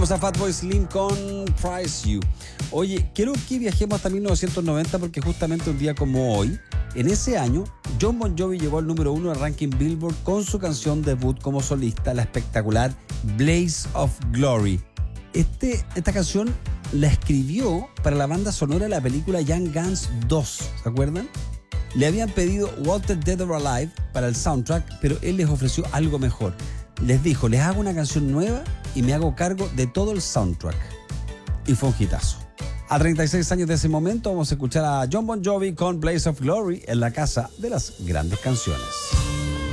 Escuchamos a Fatboy Slim con Price You. Oye, quiero que viajemos hasta 1990 porque justamente un día como hoy, en ese año, Jon Bon Jovi llegó al número 1 del ranking Billboard con su canción debut como solista, la espectacular Blaze of Glory. Esta canción la escribió para la banda sonora de la película Young Guns 2, ¿se acuerdan? Le habían pedido Wanted Dead or Alive para el soundtrack, pero él les ofreció algo mejor. Les dijo, les hago una canción nueva y me hago cargo de todo el soundtrack. Y fue un hitazo. A 36 años de ese momento vamos a escuchar a Jon Bon Jovi con Blaze of Glory en la casa de las grandes canciones.